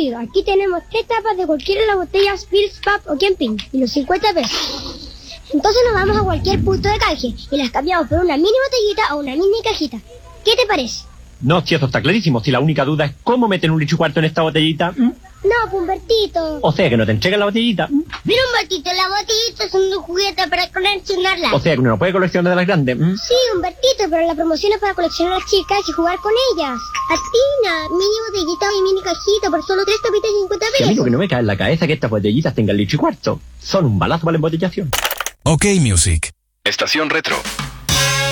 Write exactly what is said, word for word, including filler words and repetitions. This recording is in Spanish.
Querido, aquí tenemos tres tapas de cualquiera de las botellas Pills, Pub o Camping y los cincuenta pesos. Entonces nos vamos a cualquier punto de canje y las cambiamos por una mini botellita o una mini cajita. ¿Qué te parece? No, si eso está clarísimo. Si la única duda es cómo meten un litro y cuarto en esta botellita. ¿Mm? No, pues Humbertito. O sea que no te entregan la botellita. ¿Mm? Mira, Humbertito, la botellita son un juguete para coleccionarlas. O sea que uno no puede coleccionar de las grandes. ¿Mm? Sí, Humbertito, pero la promoción es para coleccionar a las chicas y jugar con ellas. Atina, mini botellita y mini cajita por solo tres tapitas y cincuenta pesos. Que amigo, que no me cae en la cabeza que estas botellitas tengan litro y cuarto. Son un balazo para la embotellación. OK Music. Estación Retro.